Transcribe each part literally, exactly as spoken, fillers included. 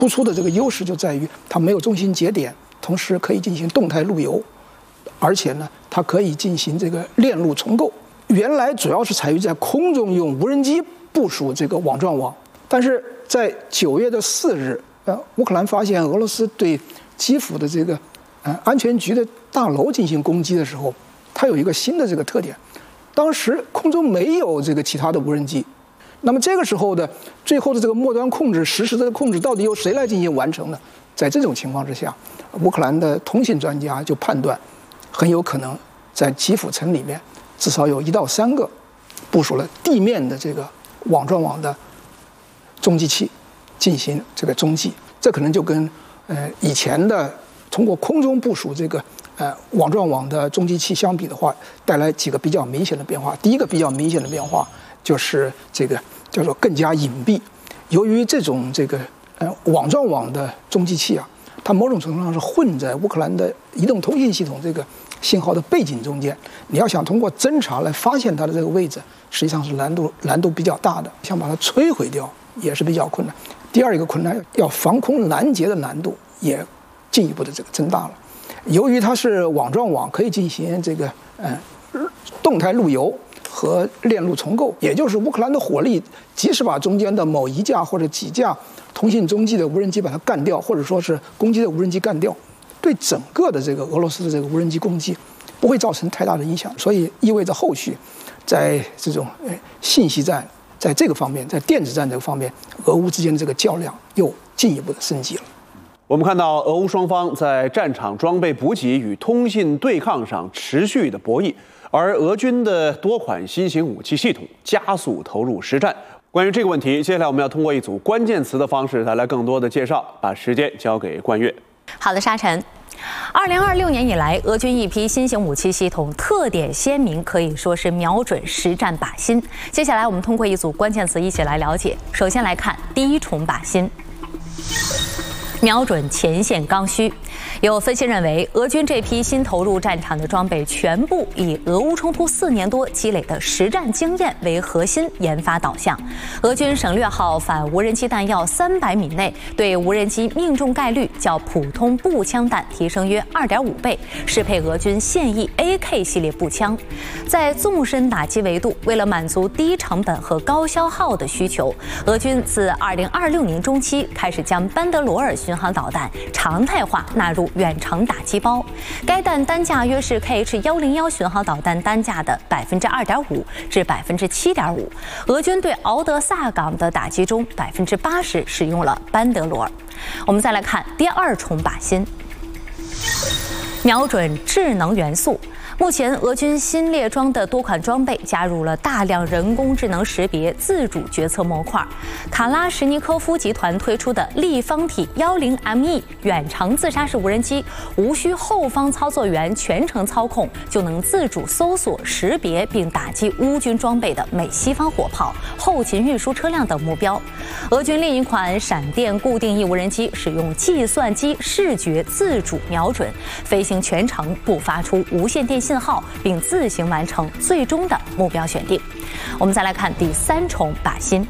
突出的这个优势就在于它没有中心节点，同时可以进行动态路由，而且呢，它可以进行这个链路重构。原来主要是采于在空中用无人机部署这个网状网，但是在九月的四日，呃，乌克兰发现俄罗斯对基辅的这个呃安全局的大楼进行攻击的时候，它有一个新的这个特点，当时空中没有这个其他的无人机。那么这个时候的最后的这个末端控制、实时的控制到底由谁来进行完成呢？在这种情况之下，乌克兰的通信专家就判断，很有可能在基辅城里面至少有一到三个部署了地面的这个网状网的中继器进行这个中继。这可能就跟呃以前的通过空中部署这个呃网状网的中继器相比的话，带来几个比较明显的变化。第一个比较明显的变化就是这个叫做更加隐蔽。由于这种这个呃网状网的中继器啊，它某种程度上是混在乌克兰的移动通信系统这个信号的背景中间，你要想通过侦查来发现它的这个位置，实际上是难度难度比较大的，想把它摧毁掉也是比较困难。第二一个困难，要防空拦截的难度也进一步的这个增大了。由于它是网状网，可以进行这个呃动态路由和链路重构，也就是乌克兰的火力即使把中间的某一架或者几架通信中继的无人机把它干掉，或者说是攻击的无人机干掉，对整个的这个俄罗斯的这个无人机攻击不会造成太大的影响，所以意味着后续在这种呃信息战，在这个方面，在电子战这个方面，俄乌之间的这个较量又进一步的升级了。 我们看到俄乌双方在战场装备补给与通信对抗上持续的博弈，而俄军的多款新型武器系统加速投入实战。关于这个问题，接下来我们要通过一组关键词的方式带来更多的介绍，把时间交给冠岳。 好的，沙尘。二零二六年以来，俄军一批新型武器系统特点鲜明，可以说是瞄准实战靶心。接下来我们通过一组关键词一起来了解。首先来看第一重靶心，瞄准前线刚需。有分析认为，俄军这批新投入战场的装备全部以俄乌冲突四年多积累的实战经验为核心研发导向。俄军省略号反无人机弹药三百米内对无人机命中概率较普通步枪弹提升约二点五倍，适配俄军现役 A K 系列步枪。在纵深打击维度，为了满足低成本和高消耗的需求，俄军自二零二六年中期开始将班德罗尔巡航导弹常态化纳入远程打击包，该弹单价约是 K H 一零一巡航导弹单价的百分之二点五至百分之七点五。俄军对敖德萨港的打击中，百分之八十使用了班德罗尔。我们再来看第二重靶心，瞄准智能元素。目前，俄军新列装的多款装备加入了大量人工智能识别自主决策模块。卡拉什尼科夫集团推出的立方体 一零 M E 远程自杀式无人机，无需后方操作员全程操控，就能自主搜索、识别并打击乌军装备的美西方火炮、后勤运输车辆等目标。俄军另一款闪电固定翼无人机使用计算机视觉自主瞄准，飞行全程不发出无线电信号，并自行完成最终的目标选定。我们再来看第三重靶心，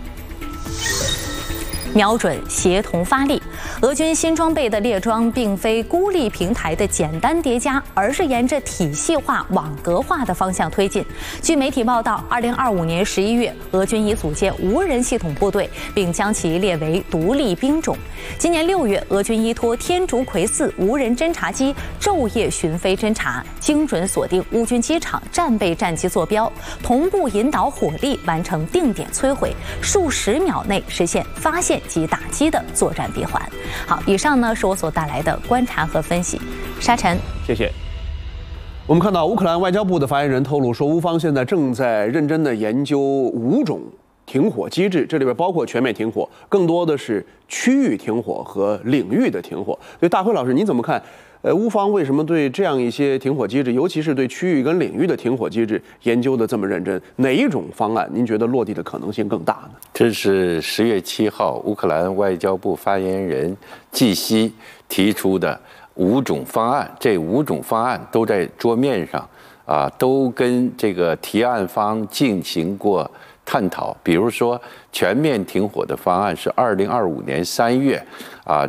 瞄准协同发力。俄军新装备的列装并非孤立平台的简单叠加，而是沿着体系化、网格化的方向推进。据媒体报道，二零二五年十一月，俄军已组建无人系统部队，并将其列为独立兵种。今年六月，俄军依托天竺葵四无人侦察机昼夜巡飞侦察，精准锁定乌军机场战备战机坐标，同步引导火力完成定点摧毁，数十秒内实现发现及打击的作战闭环。好，以上呢是我所带来的观察和分析。沙尘， 谢谢。我们看到乌克兰外交部的发言人透露说，乌方现在正在认真的研究五种停火机制，这里边包括全面停火，更多的是区域停火和领域的停火。所以大辉老师，您怎么看？呃，乌方为什么对这样一些停火机制，尤其是对区域跟领域的停火机制研究的这么认真？哪一种方案您觉得落地的可能性更大呢？ 这是十月七号乌克兰外交部发言人季希提出的五种方案，这五种方案都在桌面上啊，都跟这个提案方进行过探讨。比如说，全面停火的方案是二零二五年三月啊，